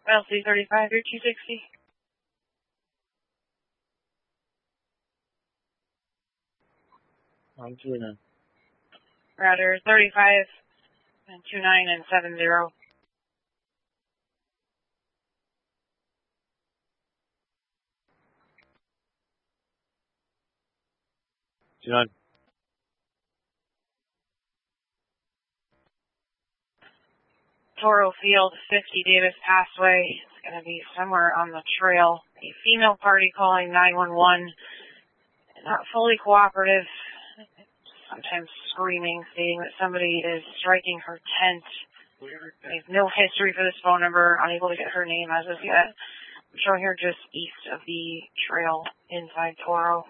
LC 35, you're 260. I'm 29. Roger, 35 and 29 and 70. 29. Toro Field, 50 Davis Passway. It's going to be somewhere on the trail. A female party calling 911. Not fully cooperative. Sometimes screaming, stating that somebody is striking her tent. I have no history for this phone number. Unable to get her name as of yet. I'm showing her just east of the trail inside Toro.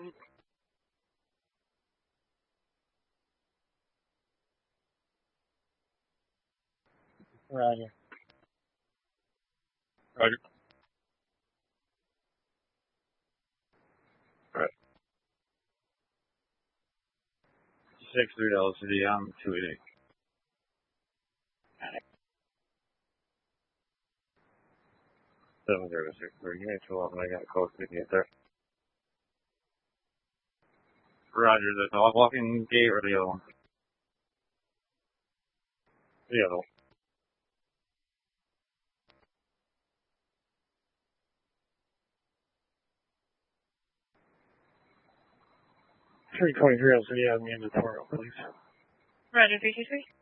Roger. Roger. Right. 6-3 LCD, I'm 288. 7063, yeah, 12, I got a code to get there. Roger, the dog walking gate or the other one? The other one. 323 LCD, have me in the Toro, please. Roger, 323.